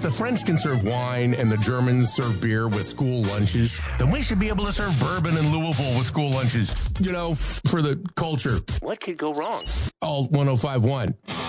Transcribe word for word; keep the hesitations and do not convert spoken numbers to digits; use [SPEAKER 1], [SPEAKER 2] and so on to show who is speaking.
[SPEAKER 1] the French can serve wine and the Germans serve beer with school lunches, then we should be able to serve bourbon in Louisville with school lunches. You know, for the culture. What could go wrong? All one oh five point one.